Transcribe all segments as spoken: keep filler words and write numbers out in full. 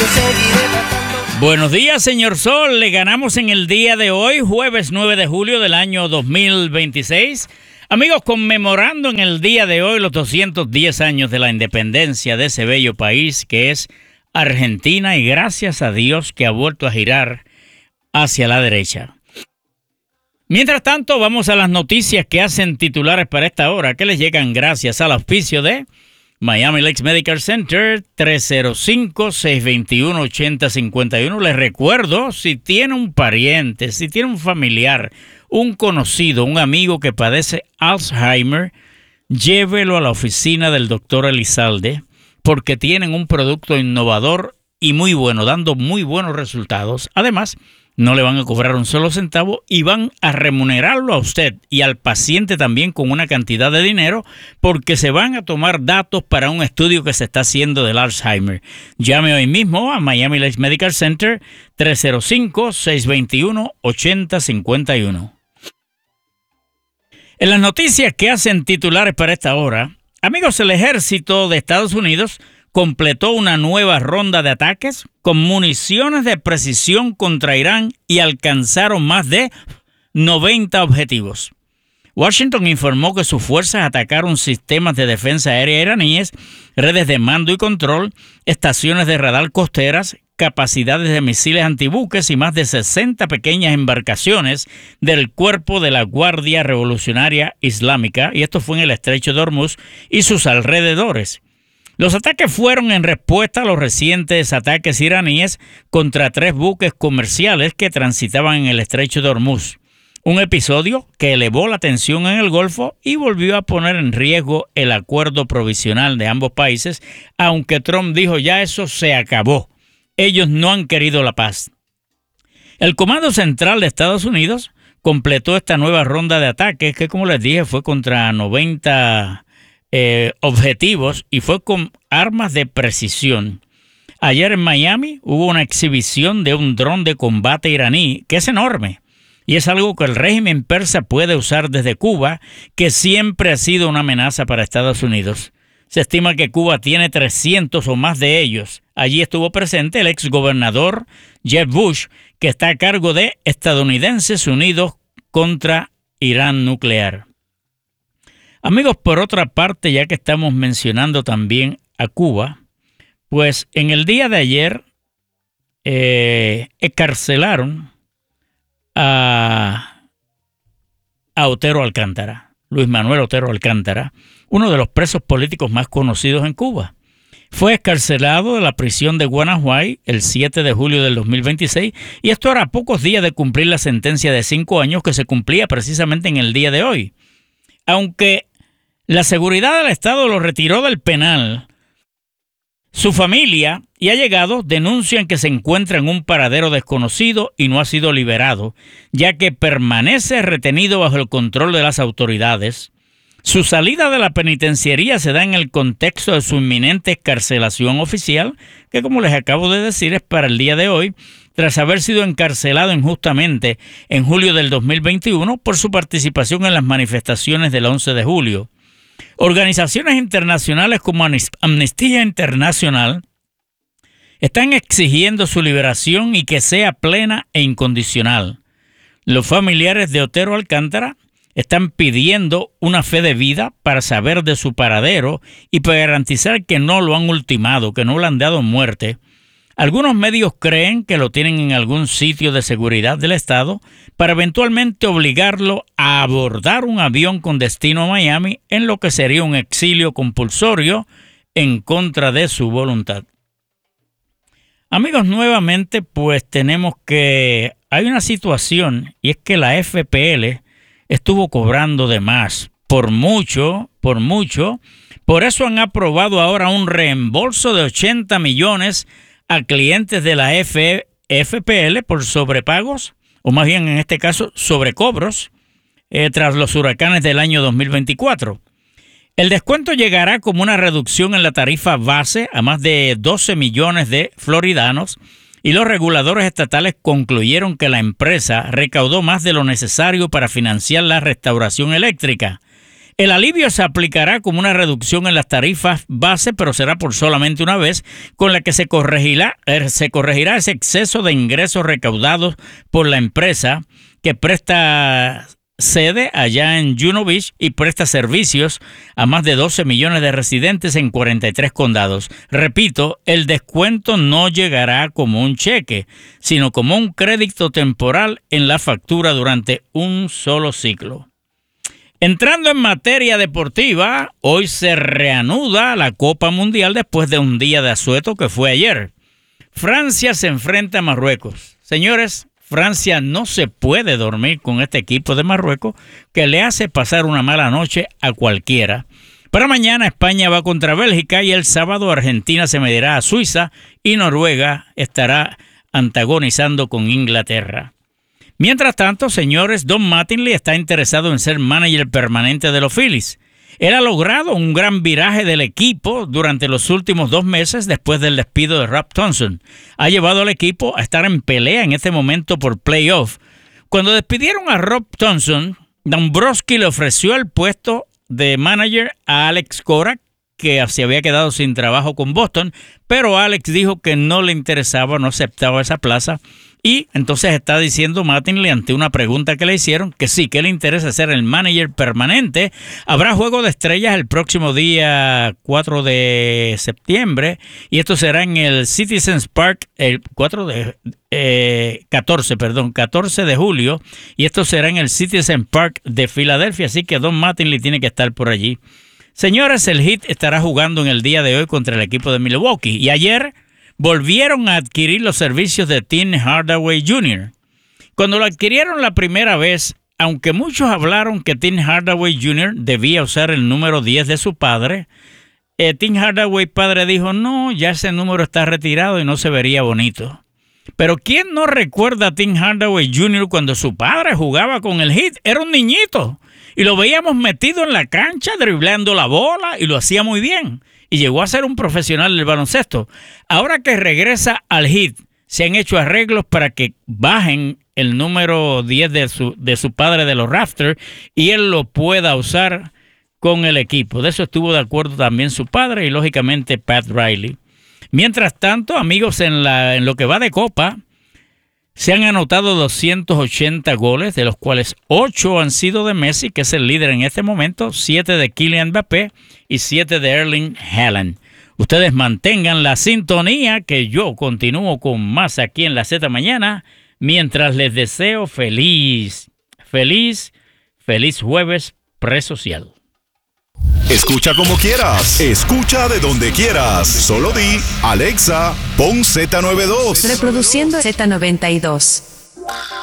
Buenos días, señor Sol. Le ganamos en el día de hoy, jueves nueve de julio del año dos mil veintiséis. Amigos, conmemorando en el día de hoy los doscientos diez años de la independencia de ese bello país que es Argentina, y gracias a Dios que ha vuelto a girar hacia la derecha. Mientras tanto, vamos a las noticias que hacen titulares para esta hora, que les llegan gracias al auspicio de Miami Lakes Medical Center, tres cero cinco, seis dos uno, ocho cero cinco uno. Les recuerdo, si tiene un pariente, si tiene un familiar, un conocido, un amigo que padece Alzheimer, llévelo a la oficina del doctor Elizalde, porque tienen un producto innovador y muy bueno, dando muy buenos resultados. Además, no le van a cobrar un solo centavo y van a remunerarlo a usted y al paciente también con una cantidad de dinero, porque se van a tomar datos para un estudio que se está haciendo del Alzheimer. Llame hoy mismo a Miami Lakes Medical Center, tres cero cinco, seis dos uno, ocho cero cinco uno. En las noticias que hacen titulares para esta hora, amigos, el ejército de Estados Unidos completó una nueva ronda de ataques con municiones de precisión contra Irán y alcanzaron más de noventa objetivos. Washington informó que sus fuerzas atacaron sistemas de defensa aérea iraníes, redes de mando y control, estaciones de radar costeras, capacidades de misiles antibuques y más de sesenta pequeñas embarcaciones del Cuerpo de la Guardia Revolucionaria Islámica, y esto fue en el Estrecho de Hormuz y sus alrededores. Los ataques fueron en respuesta a los recientes ataques iraníes contra tres buques comerciales que transitaban en el Estrecho de Hormuz. Un episodio que elevó la tensión en el Golfo y volvió a poner en riesgo el acuerdo provisional de ambos países, aunque Trump dijo ya eso se acabó. Ellos no han querido la paz. El Comando Central de Estados Unidos completó esta nueva ronda de ataques que, como les dije, fue contra noventa Eh, objetivos y fue con armas de precisión. Ayer en Miami hubo una exhibición de un dron de combate iraní que es enorme y es algo que el régimen persa puede usar desde Cuba, que siempre ha sido una amenaza para Estados Unidos. Se estima que Cuba tiene trescientos o más de ellos. Allí estuvo presente el exgobernador Jeb Bush, que está a cargo de Estadounidenses Unidos contra Irán Nuclear. Amigos, por otra parte, ya que estamos mencionando también a Cuba, pues en el día de ayer eh, encarcelaron a, a Otero Alcántara, Luis Manuel Otero Alcántara, uno de los presos políticos más conocidos en Cuba. Fue excarcelado de la prisión de Guanajuay el siete de julio del dos mil veintiséis, y esto era a pocos días de cumplir la sentencia de cinco años que se cumplía precisamente en el día de hoy. Aunque la seguridad del Estado lo retiró del penal, su familia y allegados denuncian que se encuentra en un paradero desconocido y no ha sido liberado, ya que permanece retenido bajo el control de las autoridades. Su salida de la penitenciaría se da en el contexto de su inminente excarcelación oficial, que, como les acabo de decir, es para el día de hoy, tras haber sido encarcelado injustamente en julio del dos mil veintiuno por su participación en las manifestaciones del once de julio. Organizaciones internacionales como Amnistía Internacional están exigiendo su liberación y que sea plena e incondicional. Los familiares de Otero Alcántara están pidiendo una fe de vida para saber de su paradero y para garantizar que no lo han ultimado, que no le han dado muerte. Algunos medios creen que lo tienen en algún sitio de seguridad del Estado para eventualmente obligarlo a abordar un avión con destino a Miami, en lo que sería un exilio compulsorio en contra de su voluntad. Amigos, nuevamente pues tenemos que hay una situación, y es que la F P L estuvo cobrando de más, por mucho, por mucho. Por eso han aprobado ahora un reembolso de ochenta millones a clientes de la F P L por sobrepagos, o más bien en este caso sobrecobros, eh, tras los huracanes del año dos mil veinticuatro. El descuento llegará como una reducción en la tarifa base a más de doce millones de floridanos, y los reguladores estatales concluyeron que la empresa recaudó más de lo necesario para financiar la restauración eléctrica. El alivio se aplicará como una reducción en las tarifas base, pero será por solamente una vez, con la que se corregirá, se corregirá ese exceso de ingresos recaudados por la empresa que presta sede allá en Juno Beach y presta servicios a más de doce millones de residentes en cuarenta y tres condados. Repito, el descuento no llegará como un cheque, sino como un crédito temporal en la factura durante un solo ciclo. Entrando en materia deportiva, hoy se reanuda la Copa Mundial después de un día de asueto que fue ayer. Francia se enfrenta a Marruecos. Señores, Francia no se puede dormir con este equipo de Marruecos que le hace pasar una mala noche a cualquiera. Para mañana España va contra Bélgica y el sábado Argentina se medirá a Suiza y Noruega estará antagonizando con Inglaterra. Mientras tanto, señores, Don Mattingly está interesado en ser manager permanente de los Phillies. Él ha logrado un gran viraje del equipo durante los últimos dos meses después del despido de Rob Thomson. Ha llevado al equipo a estar en pelea en este momento por playoff. Cuando despidieron a Rob Thomson, Dombrowski le ofreció el puesto de manager a Alex Cora, que se había quedado sin trabajo con Boston, pero Alex dijo que no le interesaba, no aceptaba esa plaza. Y entonces está diciendo Mattingly ante una pregunta que le hicieron que sí, que le interesa ser el manager permanente. Habrá juego de estrellas el próximo día cuatro de septiembre y esto será en el Citizens Park el cuatro de, eh, catorce, perdón, catorce de julio y esto será en el Citizens Park de Filadelfia, así que Don Mattingly tiene que estar por allí. Señores, el Heat estará jugando en el día de hoy contra el equipo de Milwaukee y ayer volvieron a adquirir los servicios de Tim Hardaway junior Cuando lo adquirieron la primera vez, aunque muchos hablaron que Tim Hardaway junior debía usar el número diez de su padre, eh, Tim Hardaway padre dijo, no, ya ese número está retirado y no se vería bonito. Pero ¿quién no recuerda a Tim Hardaway junior cuando su padre jugaba con el Heat? Era un niñito y lo veíamos metido en la cancha driblando la bola y lo hacía muy bien. Y llegó a ser un profesional del baloncesto. Ahora que regresa al Heat, se han hecho arreglos para que bajen el número diez de su, de su padre de los Raptors y él lo pueda usar con el equipo. De eso estuvo de acuerdo también su padre y lógicamente Pat Riley. Mientras tanto, amigos, en, la, en lo que va de Copa, se han anotado doscientos ochenta goles, de los cuales ocho han sido de Messi, que es el líder en este momento, siete de Kylian Mbappé y siete de Erling Haaland. Ustedes mantengan la sintonía, que yo continúo con más aquí en la Z Mañana, mientras les deseo feliz, feliz, feliz jueves presocial. Escucha como quieras, escucha de donde quieras. Solo di, Alexa, pon Z noventa y dos. Reproduciendo Z noventa y dos.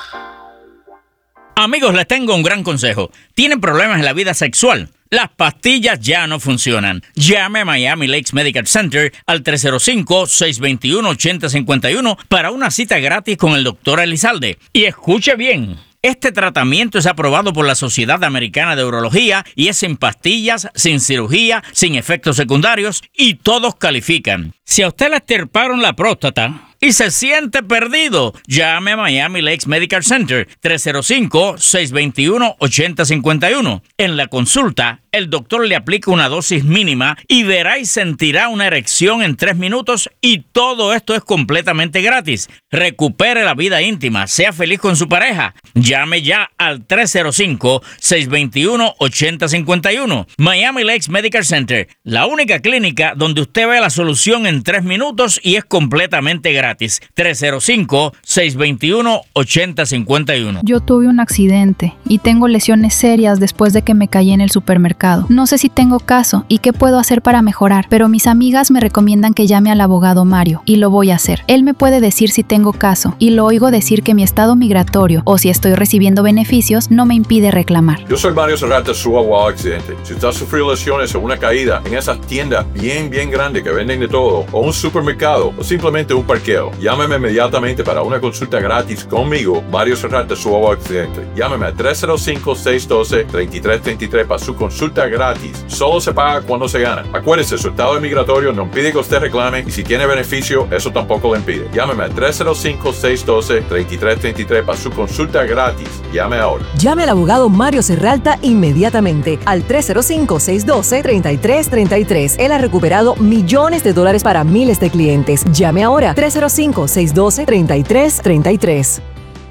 Amigos, les tengo un gran consejo. ¿Tienen problemas en la vida sexual? Las pastillas ya no funcionan. Llame a Miami Lakes Medical Center al tres cero cinco, seis dos uno, ocho cero cinco uno para una cita gratis con el doctor Elizalde. Y escuche bien. Este tratamiento es aprobado por la Sociedad Americana de Urología y es sin pastillas, sin cirugía, sin efectos secundarios y todos califican. Si a usted le extirparon la próstata y se siente perdido, llame a Miami Lakes Medical Center tres cero cinco, seis dos uno, ocho cero cinco uno. En la consulta, el doctor le aplica una dosis mínima y verá y sentirá una erección en tres minutos y todo esto es completamente gratis. Recupere la vida íntima, sea feliz con su pareja. Llame ya al tres cero cinco, seis dos uno, ocho cero cinco uno. Miami Lakes Medical Center, la única clínica donde usted ve la solución en tres minutos y es completamente gratis. tres cero cinco, seis dos uno, ocho cero cinco uno. Yo tuve un accidente y tengo lesiones serias después de que me caí en el supermercado. No sé si tengo caso y qué puedo hacer para mejorar, pero mis amigas me recomiendan que llame al abogado Mario y lo voy a hacer. Él me puede decir si tengo caso y lo oigo decir que mi estado migratorio o si estoy recibiendo beneficios no me impide reclamar. Yo soy Mario Serrata, su abogado accidente. Si usted ha sufrido lesiones o una caída en esas tiendas bien, bien grandes que venden de todo, o un supermercado, o simplemente un parqueo, llámeme inmediatamente para una consulta gratis conmigo, Mario Serrata, su abogado accidente. Llámeme a tres cero cinco, seis uno dos, tres tres tres tres para su consulta consulta gratis. Solo se paga cuando se gana. Acuérdese, su estado migratorio no impide que usted reclame y si tiene beneficio, eso tampoco le impide. Llámeme al tres cero cinco, seis uno dos, tres tres tres tres para su consulta gratis. Llame ahora. Llame al abogado Mario Serralta inmediatamente al tres cero cinco, seis uno dos, tres tres tres tres. Él ha recuperado millones de dólares para miles de clientes. Llame ahora tres cero cinco, seis uno dos, tres tres tres tres.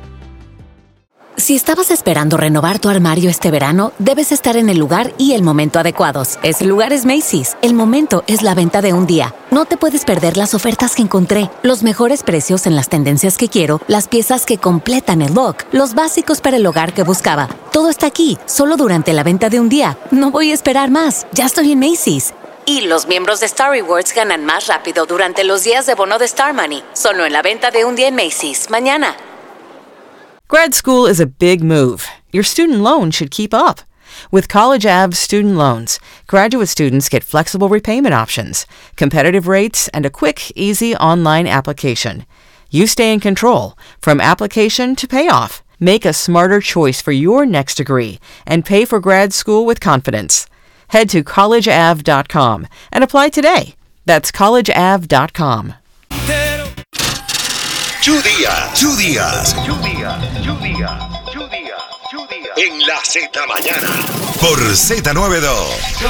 Si estabas esperando renovar tu armario este verano, debes estar en el lugar y el momento adecuados. Ese lugar es Macy's. El momento es la venta de un día. No te puedes perder las ofertas que encontré, los mejores precios en las tendencias que quiero, las piezas que completan el look, los básicos para el hogar que buscaba. Todo está aquí, solo durante la venta de un día. No voy a esperar más. Ya estoy en Macy's. Y los miembros de Star Rewards ganan más rápido durante los días de bono de Star Money. Solo en la venta de un día en Macy's. Mañana. Grad school is a big move. Your student loan should keep up. With College Ave student loans, graduate students get flexible repayment options, competitive rates, and a quick, easy online application. You stay in control, from application to payoff. Make a smarter choice for your next degree and pay for grad school with confidence. Head to college ave dot com and apply today. That's college ave dot com. Chu Díaz, Chu Díaz, Chu Díaz, Chu Díaz, Chu Díaz, Chu Díaz. En la Z Mañana. Por Z noventa y dos.